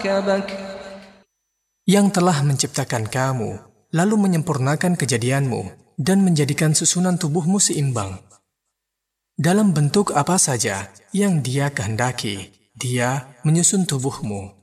ركبك Yang telah menciptakan kamu, lalu menyempurnakan kejadianmu, dan menjadikan susunan tubuhmu seimbang. Dalam bentuk apa saja yang Dia kehendaki, Dia menyusun tubuhmu.